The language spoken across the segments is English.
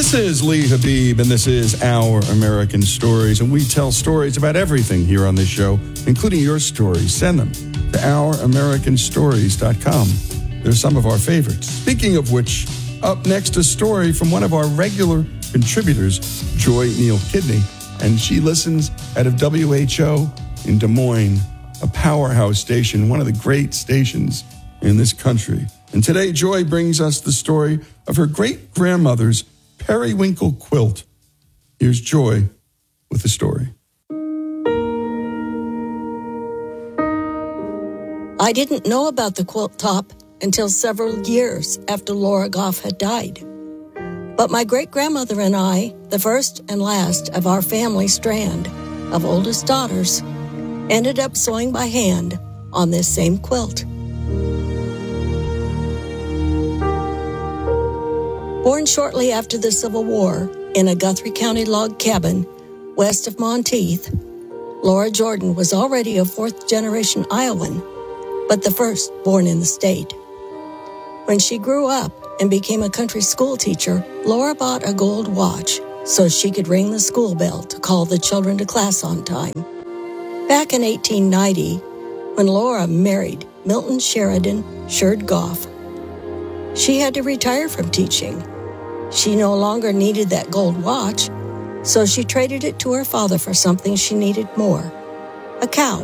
This is Lee Habib, and this is Our American Stories, and we tell stories about everything here on this show, including your stories. Send them to OurAmericanStories.com. They're some of our favorites. Speaking of which, up next, a story from one of our regular contributors, Joy Neal Kidney, and she listens out of WHO in Des Moines, a powerhouse station, one of the great stations in this country. And today, Joy brings us the story of her great-grandmother's periwinkle quilt. Here's Joy with the story. I didn't know about the quilt top until several years after Laura Goff had died. But my great-grandmother and I, the first and last of our family strand of oldest daughters, ended up sewing by hand on this same quilt. Born shortly after the Civil War in a Guthrie County log cabin west of Monteith, Laura Jordan was already a fourth-generation Iowan, but the first born in the state. When she grew up and became a country school teacher, Laura bought a gold watch so she could ring the school bell to call the children to class on time. Back in 1890, when Laura married Milton Sheridan Sherd Goff, she had to retire from teaching. She no longer needed that gold watch, so she traded it to her father for something she needed more, a cow.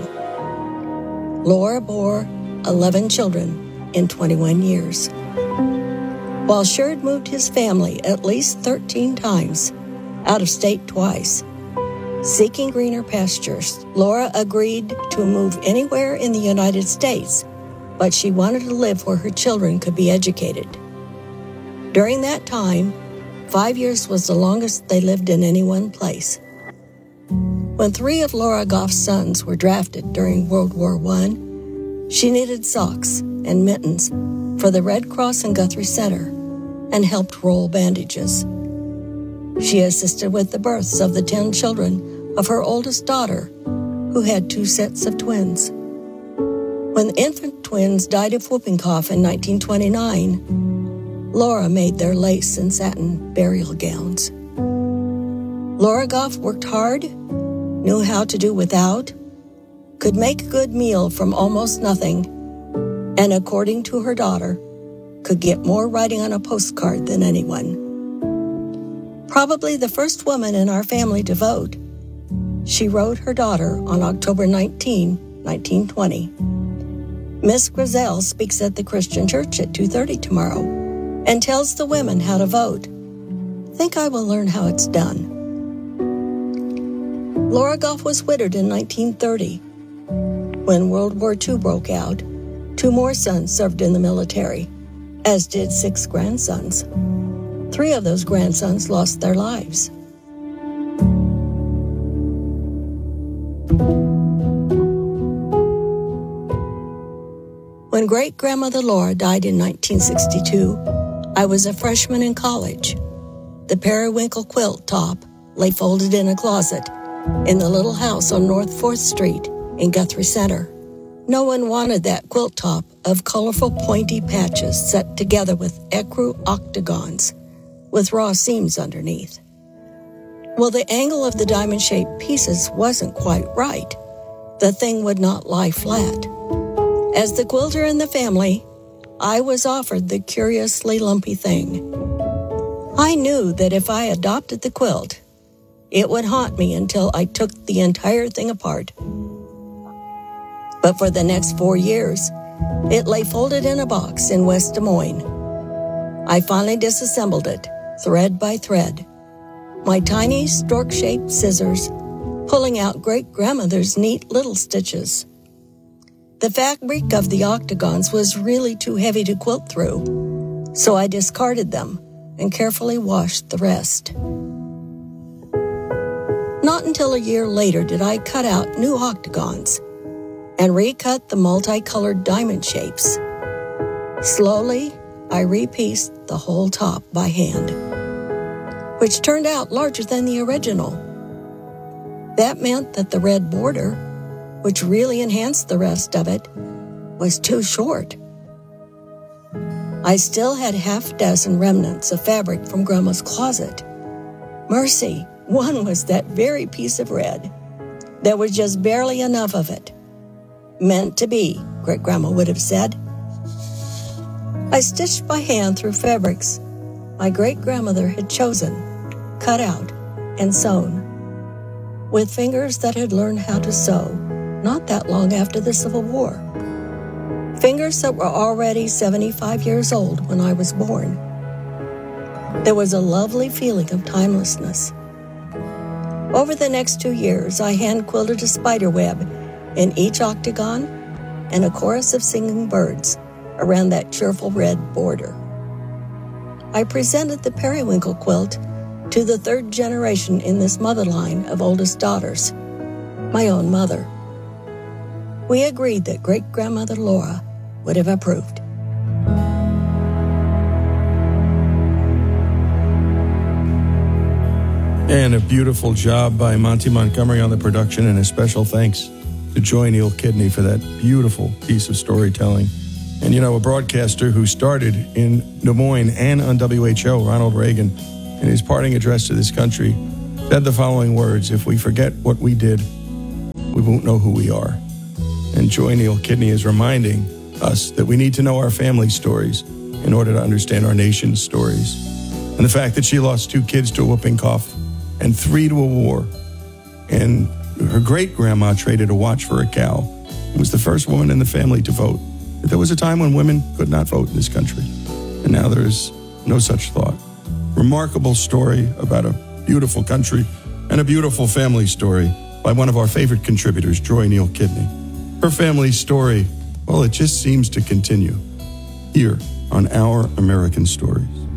Laura bore 11 children in 21 years. While Sherd moved his family at least 13 times, out of state twice, seeking greener pastures, Laura agreed to move anywhere in the United States, but she wanted to live where her children could be educated. During that time, 5 years was the longest they lived in any one place. When 3 of Laura Goff's sons were drafted during World War I, she knitted socks and mittens for the Red Cross and Guthrie Center and helped roll bandages. She assisted with the births of the 10 children of her oldest daughter, who had 2 sets of twins. When the infant twins died of whooping cough in 1929, Laura made their lace and satin burial gowns. Laura Goff worked hard, knew how to do without, could make a good meal from almost nothing, and according to her daughter, could get more writing on a postcard than anyone. Probably the first woman in our family to vote, she wrote her daughter on October 19, 1920. Miss Grizel speaks at the Christian Church at 2:30 tomorrow and tells the women how to vote. Think I will learn how it's done. Laura Goff was widowed in 1930. When World War II broke out, 2 more sons served in the military, as did 6 grandsons. 3 of those grandsons lost their lives. When great-grandmother Laura died in 1962, I was a freshman in college. The periwinkle quilt top lay folded in a closet in the little house on North 4th Street in Guthrie Center. No one wanted that quilt top of colorful pointy patches set together with ecru octagons with raw seams underneath. Well, the angle of the diamond-shaped pieces wasn't quite right. The thing would not lie flat. As the quilter in the family, I was offered the curiously lumpy thing. I knew that if I adopted the quilt, it would haunt me until I took the entire thing apart. But for the next 4 years, it lay folded in a box in West Des Moines. I finally disassembled it, thread by thread, my tiny stork-shaped scissors pulling out great-grandmother's neat little stitches. The fabric of the octagons was really too heavy to quilt through, so I discarded them and carefully washed the rest. Not until a year later did I cut out new octagons and recut the multicolored diamond shapes. Slowly, I repieced the whole top by hand, which turned out larger than the original. That meant that the red border, which really enhanced the rest of it, was too short. I still had 6 remnants of fabric from Grandma's closet, Mercy, one was that very piece of red. There was just barely enough of it. Meant to be, Great-Grandma would have said. I stitched by hand through fabrics my great-grandmother had chosen, cut out, and sewn, with fingers that had learned how to sew not that long after the Civil War. Fingers that were already 75 years old when I was born. There was a lovely feeling of timelessness. Over the next 2 years, I hand-quilted a spider web in each octagon and a chorus of singing birds around that cheerful red border. I presented the periwinkle quilt to the third generation in this mother line of oldest daughters, my own mother. We agreed that Great-Grandmother Laura would have approved. And a beautiful job by Monty Montgomery on the production, and a special thanks to Joy Neal Kidney for that beautiful piece of storytelling. And, a broadcaster who started in Des Moines and on WHO, Ronald Reagan, in his parting address to this country, said the following words: "If we forget what we did, we won't know who we are." And Joy Neal Kidney is reminding us that we need to know our family stories in order to understand our nation's stories. And the fact that she lost 2 kids to a whooping cough and 3 to a war, and her great-grandma traded a watch for a cow, and was the first woman in the family to vote. But there was a time when women could not vote in this country, and now there is no such thought. Remarkable story about a beautiful country and a beautiful family story by one of our favorite contributors, Joy Neal Kidney. Her family story, well, it just seems to continue here on Our American Stories.